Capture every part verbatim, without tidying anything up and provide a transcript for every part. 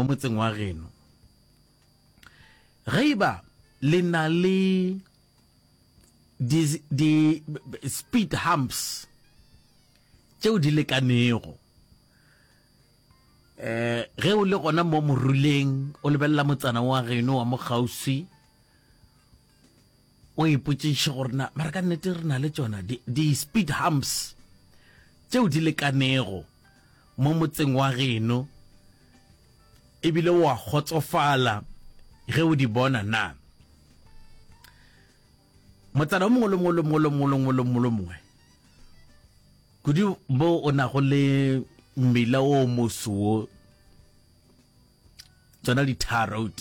mo motseng wa geno reiba le na le di di speed humps tšeo di lekanego eh ge o le gona mo moruleng o lebella motsana wa geno wa mo gausi o ipotšiše gore na mara ka nnete re na le tsona di speed humps tšeo di lekanego mo motseng wa geno ebile wa kgotsofala ge o di bona na motsana mongwe le mongwe le mongwe le mongwe le mongwe le mongwe kudi mo o na go le mmila o mosuo tsona di tar road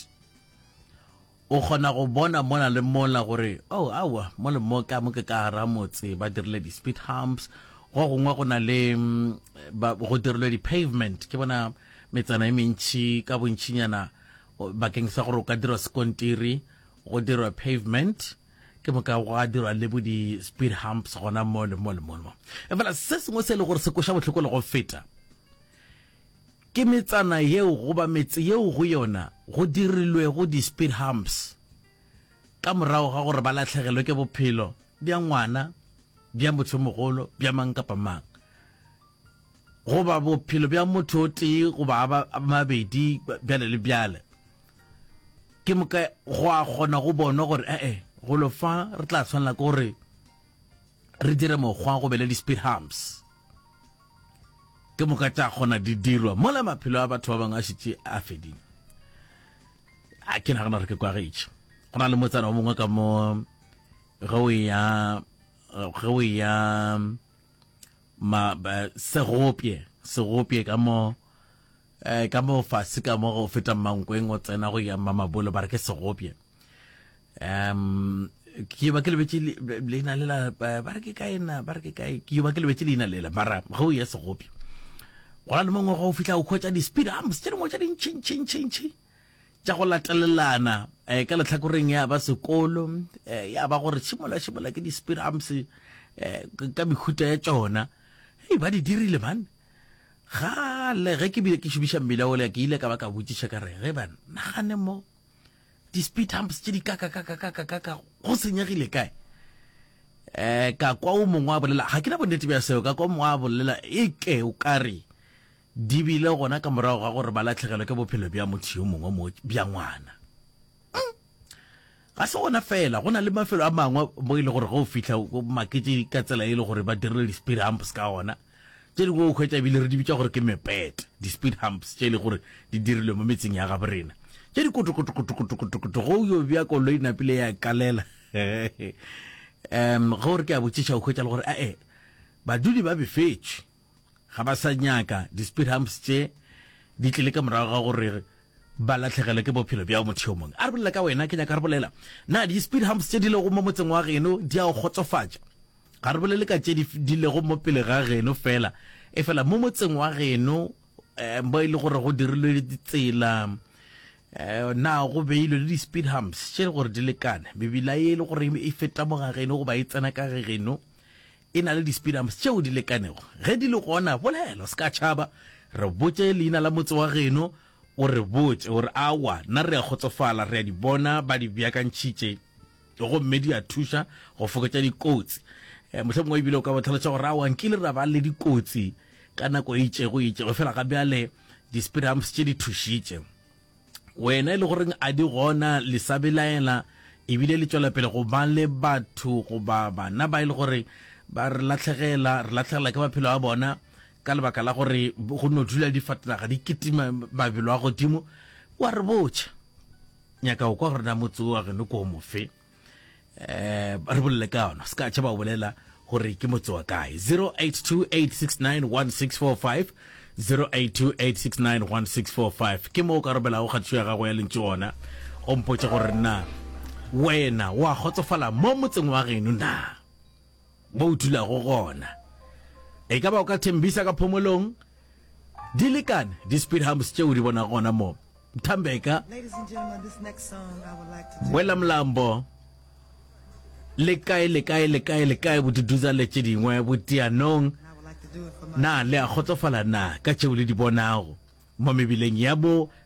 o kgona go bona mona le mola gore oh awa mo le mo ka mo ke ka ra motse ba dirile di speed humps go gongwe go na le ba go dirile di pavement ke bona metsana e mentši ka bontšinyana bakeng sa gore o ka dirwa sekontiri go dirwa pavement ke mo ka go dirwa le bo di speed humps gona mo le mo le mo e fela se sengwe se le gore se koša botlhoko le go feta ke metsana yeo go ba metse yeo go yona go dirilwe go di speed humps ka morago ga gore ba latlhegelwe ke bophelo bja ngwana bja motho mogolo bja mang kapa mang go ba bophelo bja motho o tee go ba mabedi bjale le bjale ke mo ka go a kgona go bona gore eh go lo fa re tla tshwanela ke gore re dire mokgwa go be le di speed humps ke mo ka tša kgona di dirwa mo la maphelo a batho ba bangwe a šitše a fedile a ke nagana gore ke kwa gaetše go na le motsana o mongwe ka mo ge o ya ge o ya ma segopie segopie ka mo eh ka mo fase ka mo go feta mankweng o tsena go ya mamabolo ba re ke segopie um ke ba ke le betse le ina le la ba re ke kaena ba re ke kae ke ba ke le betse le ina le la bara go ya segopie go la le mongwe go fitla o khotsa di speed humps tse mo tsa di chin chin chin chin tša go latelelana eh ka letlhakoreng ya ba sekolo eh ya ba gore tshimola tshimola ke di speed humps eh ka mekhuta ya tsona hey ba di dirile man ga le ge ke bile ke shubisha mmila o le ke ile ka ba ka botšiša ka re ge bana nagane mo di speed humps tše di ka ka ka ka ka ka ka go senyegile kae eh ka kwa o mongwe a bolela ga ke na bonnete bja seo ka kwa mongwe a bolela e ke o kare di bile gona ka morago ga gore ba latlhegelwe ke bophelo bja motho yo mongwe mo bja ngwana ga se gona fela go na le mafelo a mangwe mo ile gore go fitlha maketse ka tsela e le gore ba dirile di speed humps ka ona tše dingwe o khwetša ebile re di bitša gore ke mepete di speed humps tše le gore di dirilwe mo metseng ya gabo rena tše di kotokotokotokotokoto go yo bja koloi napile ya kalela um gore ke a botšiša o khwetša le gore ae badudi ba befetše ga ba sa nyaka di speed humps tše di tlile ka morago ga gore ba latlhegelwe ke bophelo bja motho yo mongwe a re bolela ka wena ke nyaka re bolela na di speed humps tše di lego mo motseng wa geno di a go kgotsofatša ga re bolele ka tše di lego mo pele ga geno fela e fela mo motseng wa geno mo e le gore go dirilwe ditsela na go beilwe le di speed humps tše le gore di lekane mebila e le gore e feta mo ga geno go ba e tsena ka ge geno e na le di speed humps tšeo di lekanego ge di le gona bolela se ka tšhaba re botse leina la motse wa geno o re botse gore awa nna re a kgotsofala re a di bona ba di beakantšhitše go mme di a thuša go fokotša dikotsi motlho mongwe ebile o ka botlhalotša gore awa nkile ra ba le dikotsi ka nako e itšego itšego fela ga bjale di speed humps tše di thušitše wena e le goreng a di gona le sa belaela ebile le tšwela pele go ba le batho go ba bana ba e le gore ba re latlhegela re latlhegela ke maphelo a bona ka lebaka la gore go no dula di fatanaga di ketima mabelo a godimo wa re botša nyaka o kwa gore na motse wa geno ko mofe eh re bolele ka ona se ka tšha ba bolela gore ke motse wa kae zero eight two eight six nine one six four five zero eight two eight six nine one six four five ke mo ka robela go gatšo ya gago ya lentše ona o mpotša gore na wena wa kgotsofala mo motseng wa geno na mo o dulago gona e ka ba o ka thembisa ka phomolong di lekane di speed humps tšeo di bona gona mo Thambeka wela mlambo le kae le kae le kae le kae boduduza le tše dingwe botianong na le a kgotsofala na ka tšeo le di bonago mo mebileng ya bo